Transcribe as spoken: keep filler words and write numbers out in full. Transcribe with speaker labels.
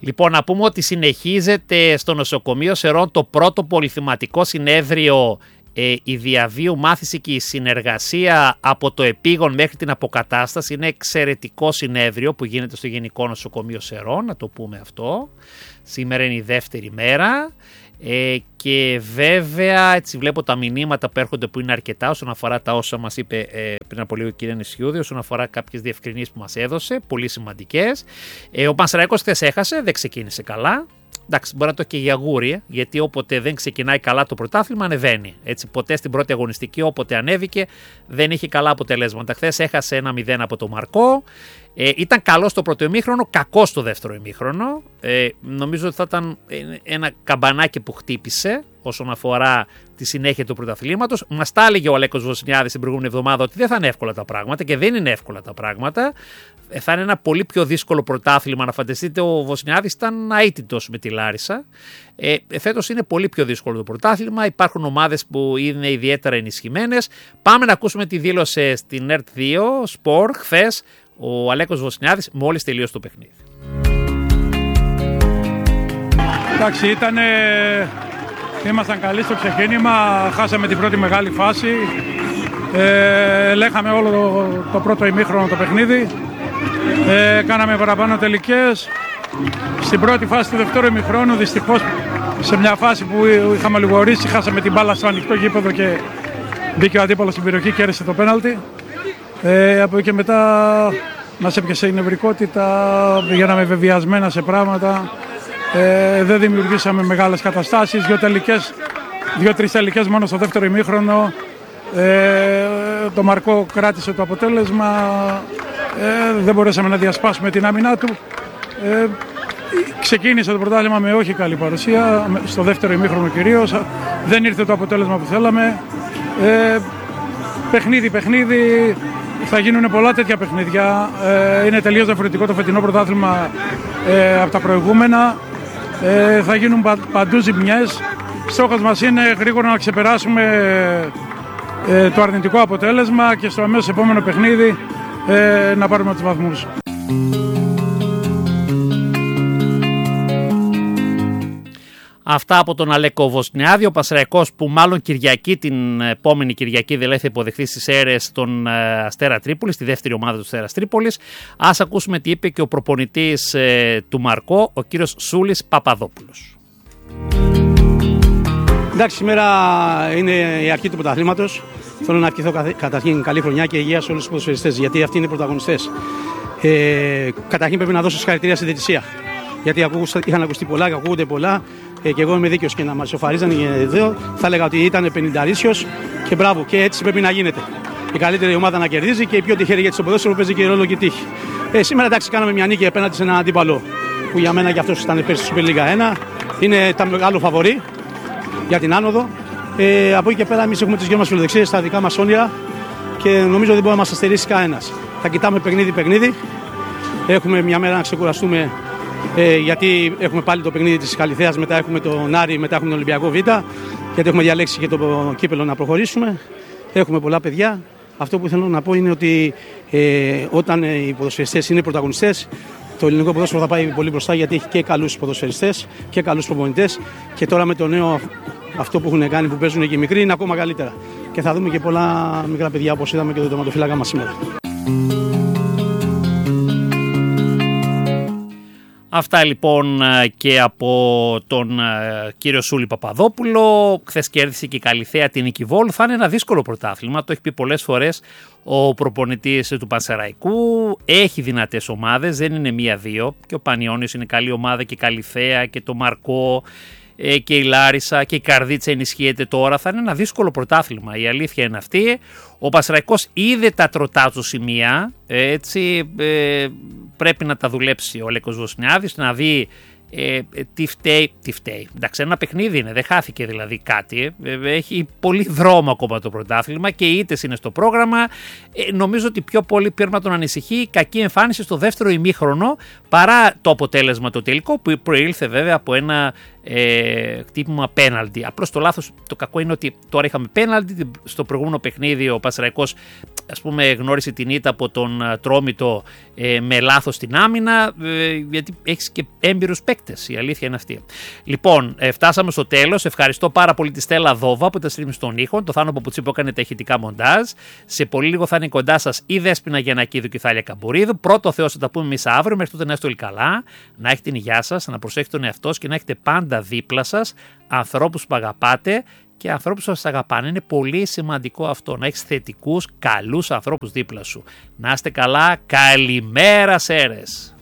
Speaker 1: Λοιπόν, να πούμε ότι συνεχίζεται στο νοσοκομείο Σερών το πρώτο πολυθεματικό συνέδριο, ε, η διαβίου μάθηση και η συνεργασία από το επίγον μέχρι την αποκατάσταση. Είναι εξαιρετικό συνέδριο που γίνεται στο Γενικό Νοσοκομείο Σερών, να το πούμε αυτό. Σήμερα είναι η δεύτερη μέρα. Ε, και βέβαια έτσι βλέπω τα μηνύματα που έρχονται που είναι αρκετά όσον αφορά τα όσα μας είπε ε, πριν από λίγο η κυρία Νησιούδη, όσον αφορά κάποιες διευκρινήσεις που μας έδωσε, πολύ σημαντικές. Ε, ο Πανσεραϊκός χθες έχασε, δεν ξεκίνησε καλά. Εντάξει, μπορεί να το έχει και για γούρι, γιατί όποτε δεν ξεκινάει καλά το πρωτάθλημα ανεβαίνει. Έτσι, ποτέ στην πρώτη αγωνιστική, όποτε ανέβηκε, δεν είχε καλά αποτελέσματα. Χθες έχασε ένα μηδέν από το Μαρκό. Ε, ήταν καλό στο πρώτο ημίχρονο, κακό στο δεύτερο ημίχρονο. Ε, νομίζω ότι θα ήταν ένα καμπανάκι που χτύπησε όσον αφορά τη συνέχεια του πρωταθλήματος. Μας τα έλεγε ο Αλέκος Βοσνιάδης την προηγούμενη εβδομάδα ότι δεν θα είναι εύκολα τα πράγματα και δεν είναι εύκολα τα πράγματα. Ε, θα είναι ένα πολύ πιο δύσκολο πρωτάθλημα. Να φανταστείτε, ο Βοσνιάδης ήταν αίτητος με τη Λάρισα. Ε, φέτος είναι πολύ πιο δύσκολο το πρωτάθλημα. Υπάρχουν ομάδες που είναι ιδιαίτερα ενισχυμένες. Πάμε να ακούσουμε τη δήλωση στην ΕΡΤ δύο Σπορ χθες ο Αλέκος Βοσνιάδης μόλις τελείωσε το παιχνίδι.
Speaker 2: Εντάξει, ήταν, ήμασταν καλοί στο ξεκίνημα, χάσαμε την πρώτη μεγάλη φάση, ε, ελέγχαμε όλο το, το πρώτο ημίχρονο το παιχνίδι, ε, κάναμε παραπάνω τελικές. Στην πρώτη φάση του δεύτερου ημιχρόνου, δυστυχώς σε μια φάση που είχαμε λιγορίσει, χάσαμε την μπάλα στο ανοιχτό γήπεδο και μπήκε ο αντίπαλος στην περιοχή και έρισε το πέναλτι. Ε, από εκεί και μετά μας έπιασε η νευρικότητα, πηγαίναμε βεβαιασμένα σε πράγματα, ε, δεν δημιουργήσαμε μεγάλες καταστάσεις, δύο τελικές, δύο-τρεις τελικές μόνο στο δεύτερο ημίχρονο. Ε, το Μαρκό κράτησε το αποτέλεσμα, ε, δεν μπορέσαμε να διασπάσουμε την άμυνά του. Ε, ξεκίνησε το πρωτάθλημα με όχι καλή παρουσία, στο δεύτερο ημίχρονο κυρίως, δεν ήρθε το αποτέλεσμα που θέλαμε. Ε, παιχνίδι, παιχνίδι. Θα γίνουν πολλά τέτοια παιχνίδια. Ε, είναι τελείως διαφορετικό το φετινό πρωτάθλημα ε, από τα προηγούμενα. Ε, θα γίνουν πα, παντού ζημιές. Στόχος μας είναι γρήγορα να ξεπεράσουμε ε, το αρνητικό αποτέλεσμα και στο αμέσως επόμενο παιχνίδι ε, να πάρουμε τους βαθμούς.
Speaker 1: Αυτά από τον Αλέκο Βοσνιάδη, ο Πανσεραϊκός που μάλλον Κυριακή, την επόμενη Κυριακή δηλαδή θα υποδεχθεί στις αίρες τον Αστέρα Τρίπολης, τη δεύτερη ομάδα του Αστέρας Τρίπολης. Ας ακούσουμε τι είπε και ο προπονητής ε, του Μαρκό, ο κύριος Σούλης Παπαδόπουλος.
Speaker 3: Εντάξει, σήμερα είναι η αρχή του πρωταθλήματος. Θέλω να ευχηθώ καταρχήν καλή χρονιά και υγεία σε όλους τους ποδοσφαιριστές, γιατί αυτοί είναι οι πρωταγωνιστές. Ε, καταρχήν πρέπει να δώσω συγχαρητήρια στη διαιτησία, γιατί είχαν ακουστεί πολλά και ακούγονται πολλά. Ε, και εγώ είμαι δίκαιος και να μας σοφαρίζανε εδώ, θα έλεγα ότι ήταν πενηνταρίσιος και μπράβο, και έτσι πρέπει να γίνεται. Η καλύτερη ομάδα να κερδίζει και η πιο τυχερή, γιατί στο ποδόσφαιρο παίζει και ρόλο και τύχη. Ε, σήμερα εντάξει, κάναμε μια νίκη απέναντι σε έναν αντίπαλο που για μένα και αυτός ήταν πέρσι στη Super League ένα. Είναι τα μεγάλο φαβορί για την άνοδο. Ε, από εκεί και πέρα, εμείς έχουμε τις δυο μας φιλοδεξίες, τα δικά μας όνειρα και νομίζω δεν μπορεί να μας αστερίσει κανένας. Θα κοιτάμε παιχνίδι-παιχνίδι. Έχουμε μια μέρα να ξεκουραστούμε. Ε, γιατί έχουμε πάλι το παιχνίδι της Καλιθέας, μετά έχουμε τον Άρη, μετά έχουμε τον Ολυμπιακό Β, γιατί έχουμε διαλέξει και το κύπελο να προχωρήσουμε. Έχουμε πολλά παιδιά. Αυτό που θέλω να πω είναι ότι ε, όταν οι ποδοσφαιριστές είναι πρωταγωνιστές, το ελληνικό ποδόσφαιρο θα πάει πολύ μπροστά, γιατί έχει και καλούς ποδοσφαιριστές και καλούς προπονητές. Και τώρα με το νέο αυτό που έχουν κάνει, που παίζουν και οι μικροί, είναι ακόμα καλύτερα. Και θα δούμε και πολλά μικρά παιδιά, όπως είδαμε και το τερματοφύλακα μας σήμερα.
Speaker 1: Αυτά λοιπόν και από τον κύριο Σούλη Παπαδόπουλο. Χθες κέρδισε και η Καλιθέα την Νικηβόλ. Θα είναι ένα δύσκολο πρωτάθλημα, το έχει πει πολλές φορές ο προπονητής του Πανσεραϊκού. Έχει δυνατές ομάδες, δεν είναι μία-δύο. Και ο Πανιώνιος είναι καλή ομάδα και η Καλιθέα και το Μαρκό και η Λάρισα και η Καρδίτσα ενισχύεται τώρα. Θα είναι ένα δύσκολο πρωτάθλημα, η αλήθεια είναι αυτή. Ο Πανσεραϊκός είδε τα τροτά του σημεία, έτσι ε, πρέπει να τα δουλέψει ο Αλέκος Βοσνιάδης, να δει ε, τι φταίει, τι φταίει. Εντάξει, ένα παιχνίδι είναι, δεν χάθηκε δηλαδή κάτι, ε, έχει πολύ δρόμο ακόμα το πρωτάθλημα και οι ήττες είναι στο πρόγραμμα. Ε, νομίζω ότι πιο πολύ πρέπει να τον ανησυχεί η κακή εμφάνιση στο δεύτερο ημίχρονο παρά το αποτέλεσμα το τελικό, που προήλθε βέβαια από ένα ε, χτύπημα πέναλτι. Απλώς το λάθος, το κακό είναι ότι τώρα είχαμε πέναλτι. Στο προηγούμενο παιχνίδι ο Πανσεραϊκός, ας πούμε, γνώρισε την ήττα από τον Τρόμητο ε, με λάθος στην άμυνα, ε, γιατί έχεις και έμπειρους παίκτες. Η αλήθεια είναι αυτή. Λοιπόν, ε, φτάσαμε στο τέλος. Ευχαριστώ πάρα πολύ τη Στέλλα Δόβα που ήταν στρίμηση των ήχων, το Θάνο Παπουτσί που έκανε τα ηχητικά μοντάζ. Σε πολύ λίγο θα είναι κοντά σας η Δέσποινα Γιαννακίδου και η Θάλια Καμπουρίδου. Πρώτο Θεός θα τα πούμε εμείς αύριο. Μέχρι τότε να είστε όλοι καλά, να έχετε την υγεία σας, να προσέχετε τον εαυτό σας και να έχετε πάντα δίπλα σας ανθρώπους που αγαπάτε και ανθρώπους που σας αγαπάνε. Είναι πολύ σημαντικό αυτό, να έχεις θετικούς, καλούς ανθρώπους δίπλα σου. Να είστε καλά, καλημέρα Σέρες.